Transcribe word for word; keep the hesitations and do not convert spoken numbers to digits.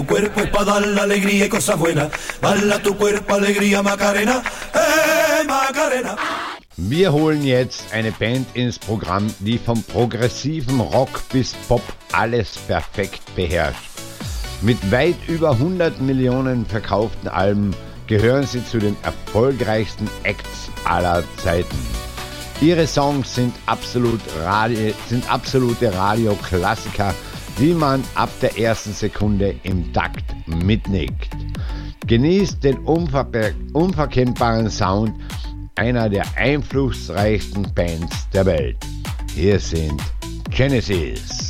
Cuerpo es para dar la alegría y cosas buenas. Bala tu cuerpo, alegría, Macarena. Hey, Macarena. Wir holen jetzt eine Band ins Programm, die vom progressiven Rock bis Pop alles perfekt beherrscht. Mit weit über hundert Millionen verkauften Alben gehören sie zu den erfolgreichsten Acts aller Zeiten. Ihre Songs sind, absolut Radio, sind absolute Radioklassiker, die man ab der ersten Sekunde im Takt mitnickt. Genießt den unver- unverkennbaren Sound einer der einflussreichsten Bands der Welt. Hier sind Genesis.